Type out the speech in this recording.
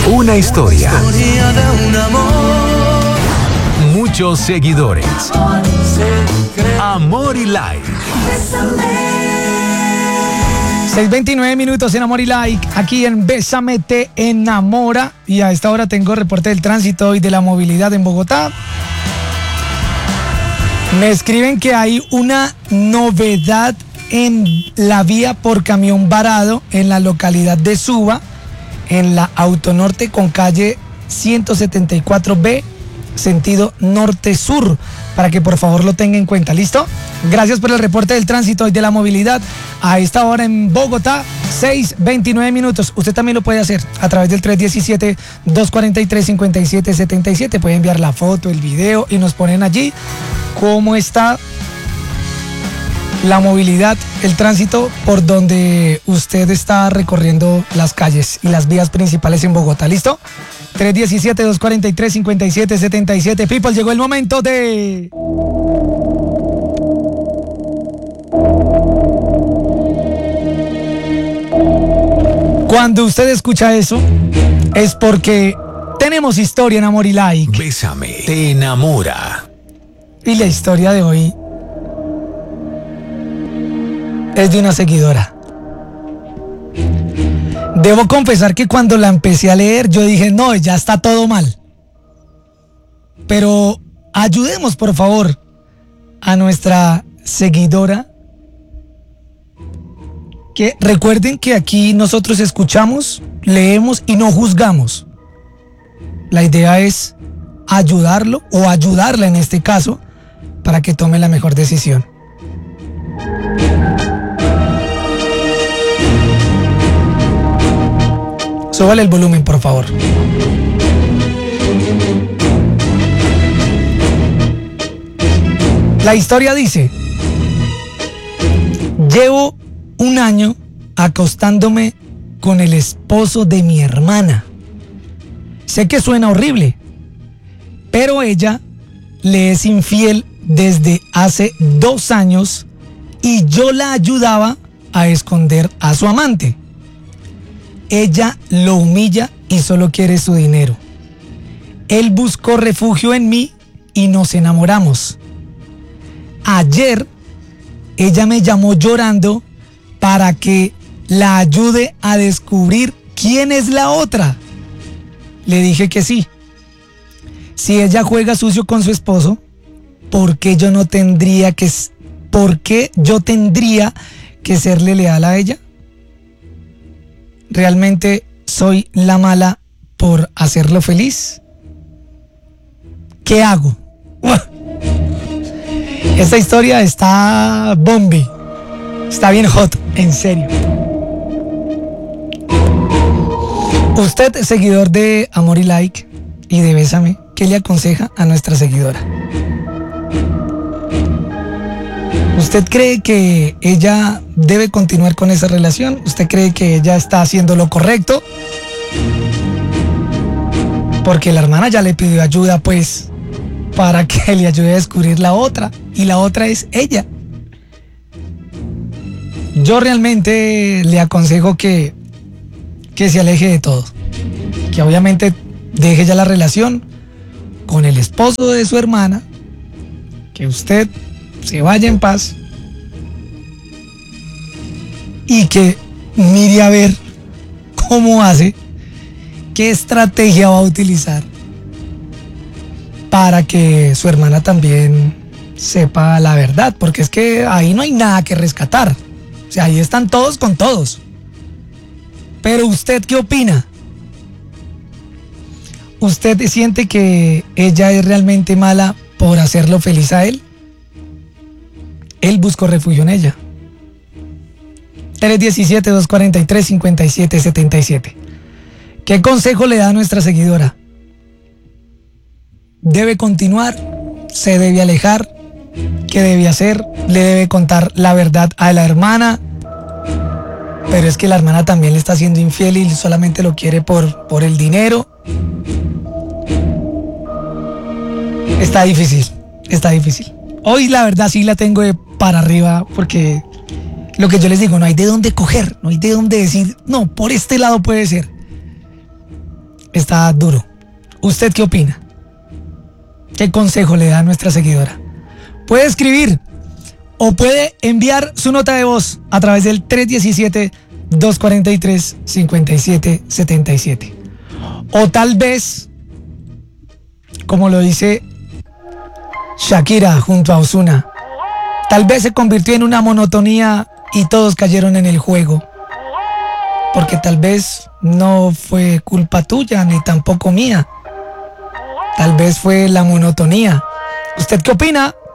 Una historia. De un amor. Muchos seguidores. Amor y like. 6:29 minutos en Amor y Like, aquí en Bésame te enamora. Y a esta hora tengo reporte del tránsito y de la movilidad en Bogotá. Me escriben que hay una novedad en la vía por camión varado en la localidad de Suba, en la Autonorte con calle 174B, sentido norte-sur, para que por favor lo tenga en cuenta. ¿Listo? Gracias por el reporte del tránsito y de la movilidad a esta hora en Bogotá, 6:29 minutos. Usted también lo puede hacer a través del 317-243-5777. Puede enviar la foto, el video y nos ponen allí cómo está la movilidad, el tránsito por donde usted está recorriendo las calles y las vías principales en Bogotá. ¿Listo? 317-243-5777. People, llegó el momento de... Cuando usted escucha eso, es porque tenemos historia en Amor y Like. Bésame te enamora. Y la historia de hoy es de una seguidora. Debo confesar que cuando la empecé a leer, yo dije, no, ya está todo mal. Pero ayudemos, por favor, a nuestra seguidora. Que recuerden que aquí nosotros escuchamos, leemos y no juzgamos. La idea es ayudarlo o ayudarla en este caso para que tome la mejor decisión. Súbale el volumen, por favor. La historia dice: llevo un año acostándome con el esposo de mi hermana. Sé que suena horrible, pero ella le es infiel desde hace 2 años y yo la ayudaba a esconder a su amante. Ella lo humilla y solo quiere su dinero. Él buscó refugio en mí y nos enamoramos. Ayer ella me llamó llorando para que la ayude a descubrir quién es la otra. Le dije que sí. Si ella juega sucio con su esposo, ¿por qué yo tendría que serle leal a ella? ¿Realmente soy la mala por hacerlo feliz? ¿Qué hago? Esta historia está bombi. Está bien hot, en serio. Usted, seguidor de Amor y Like y de Bésame, ¿qué le aconseja a nuestra seguidora? ¿Usted cree que ella debe continuar con esa relación? ¿Usted cree que ella está haciendo lo correcto? Porque la hermana ya le pidió ayuda, pues, para que le ayude a descubrir la otra. Y la otra es ella. Yo realmente le aconsejo que se aleje de todo. Que obviamente deje ya la relación con el esposo de su hermana. Que usted se vaya en paz y que mire a ver cómo hace, qué estrategia va a utilizar para que su hermana también sepa la verdad, porque es que ahí no hay nada que rescatar. O sea, ahí están todos con todos. Pero ¿usted qué opina? ¿Usted siente que ella es realmente mala por hacerlo feliz a él? Él buscó refugio en ella. 317-243-5777. ¿Qué consejo le da a nuestra seguidora? ¿Debe continuar? ¿Se debe alejar? ¿Qué debe hacer? ¿Le debe contar la verdad a la hermana? Pero es que la hermana también le está siendo infiel y solamente lo quiere por el dinero. Está difícil, está difícil. Hoy la verdad sí la tengo para arriba porque lo que yo les digo, no hay de dónde coger, no hay de dónde decir, no, por este lado puede ser. está duro. ¿Usted qué opina? ¿Qué consejo le da a nuestra seguidora? Puede escribir o puede enviar su nota de voz a través del 317-243-5777. O tal vez, como lo dice Shakira junto a Ozuna, tal vez se convirtió en una monotonía y todos cayeron en el juego. Porque tal vez no fue culpa tuya ni tampoco mía. Tal vez fue la monotonía. ¿Usted qué opina?